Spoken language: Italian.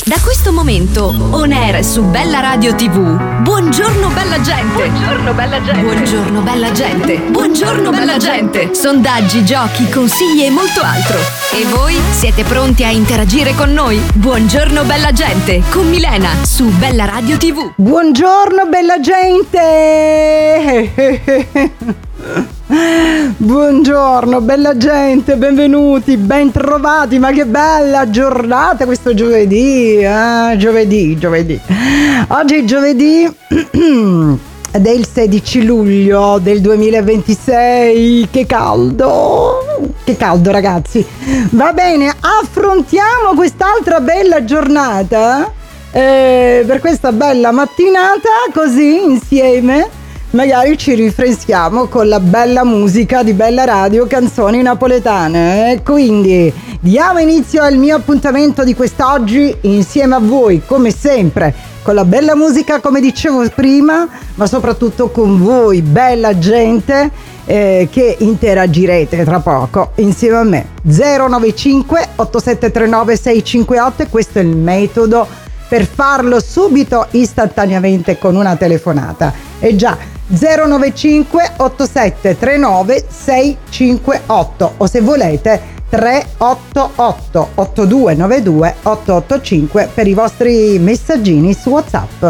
Da questo momento, on air su Bella Radio TV. Buongiorno bella gente. Buongiorno bella gente. Buongiorno bella gente. Buongiorno bella gente. Sondaggi, giochi, consigli e molto altro. E voi siete pronti a interagire con noi? Buongiorno bella gente con Milena su Bella Radio TV. Buongiorno bella gente. Buongiorno bella gente, benvenuti, bentrovati. Ma che bella giornata questo giovedì, giovedì. Oggi è giovedì del 16 luglio del 2026. Che caldo ragazzi. Va bene, affrontiamo quest'altra bella giornata, per questa bella mattinata, così insieme magari ci rinfreschiamo con la bella musica di Bella Radio, canzoni napoletane. Quindi diamo inizio al mio appuntamento di quest'oggi insieme a voi, come sempre, con la bella musica, come dicevo prima, ma soprattutto con voi, bella gente, che interagirete tra poco insieme a me. 095 8739 658, e questo è il metodo per farlo subito, istantaneamente, con una telefonata. E già 095 8739 658, o se volete 388 8292 885 per i vostri messaggini su WhatsApp.